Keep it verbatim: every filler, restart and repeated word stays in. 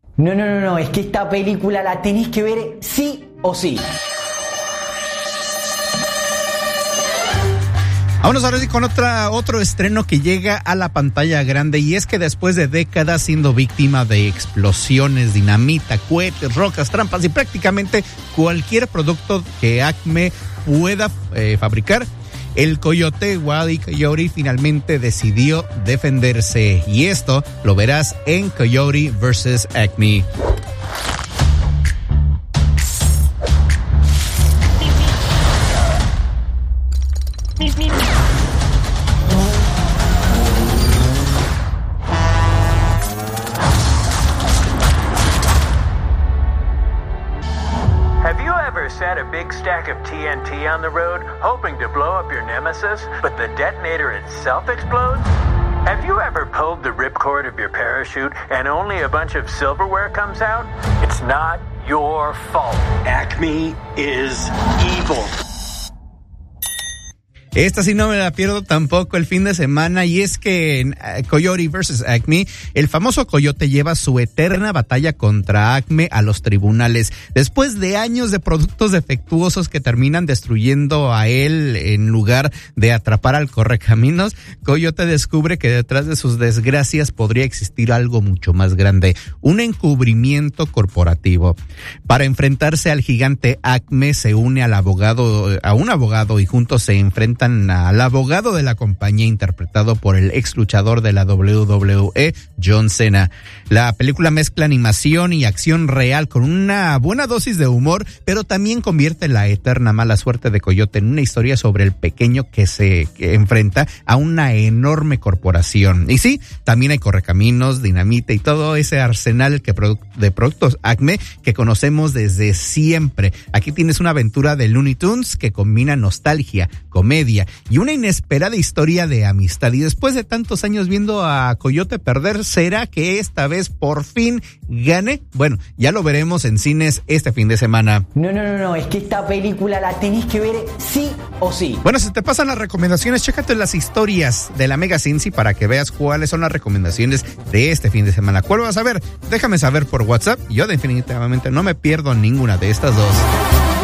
No, no, no, no, es que esta película la tenés que ver sí o sí. Vámonos ahora sí con otra, otro estreno que llega a la pantalla grande, y es que después de décadas siendo víctima de explosiones, dinamita, cohetes, rocas, trampas y prácticamente cualquier producto que Acme pueda eh, fabricar, el coyote Wile E. Coyote finalmente decidió defenderse, y esto lo verás en Coyote versus. Acme. Set a big stack of T N T on the road, hoping to blow up your nemesis, but the detonator itself explodes? Have you ever pulled the ripcord of your parachute and only a bunch of silverware comes out? It's not your fault. Acme is evil. Esta sí no me la pierdo tampoco el fin de semana, y es que en Coyote versus. Acme, el famoso coyote lleva su eterna batalla contra Acme a los tribunales. Después de años de productos defectuosos que terminan destruyendo a él en lugar de atrapar al correcaminos, Coyote descubre que detrás de sus desgracias podría existir algo mucho más grande, un encubrimiento corporativo. Para enfrentarse al gigante Acme se une al abogado, a un abogado, y juntos se enfrentan al abogado de la compañía, interpretado por el ex luchador de la doble u doble u E, John Cena. La película mezcla animación y acción real con una buena dosis de humor, pero también convierte la eterna mala suerte de Coyote en una historia sobre el pequeño que se que enfrenta a una enorme corporación. Y sí, también hay correcaminos, dinamita y todo ese arsenal que produ- de productos Acme que conocemos desde siempre. Aquí tienes una aventura de Looney Tunes que combina nostalgia, comedia y una inesperada historia de amistad. Y después de tantos años viendo a Coyote perder, ¿será que esta vez por fin gane? Bueno, ya lo veremos en cines este fin de semana. No, no, no, no, es que esta película la tenés que ver sí o sí. Bueno, si te pasan las recomendaciones, chécate las historias de la Mega Cincy para que veas cuáles son las recomendaciones de este fin de semana. ¿Cuál vas a ver? Déjame saber por WhatsApp. Yo definitivamente no me pierdo ninguna de estas dos.